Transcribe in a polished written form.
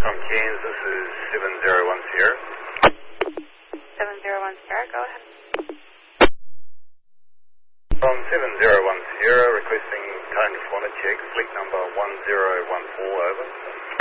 From Cairns, this is 7010. 7010, go ahead. From 7010, requesting tone fauna check, flick number 1014, over.